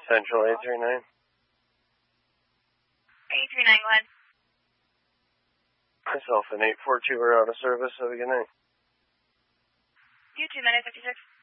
Central 839. 839, go ahead. Myself and 842 are out of service. Have a good night. You 2 minutes 56.